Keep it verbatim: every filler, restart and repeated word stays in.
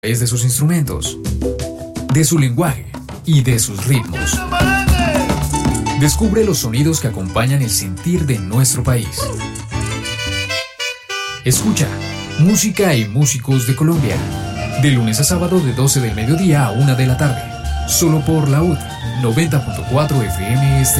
Es de sus instrumentos, de su lenguaje y de sus ritmos. Descubre los sonidos que acompañan el sentir de nuestro país. Escucha Música y Músicos de Colombia, de lunes a sábado de doce del mediodía a una de la tarde, solo por la U D noventa punto cuatro F M Estéreo.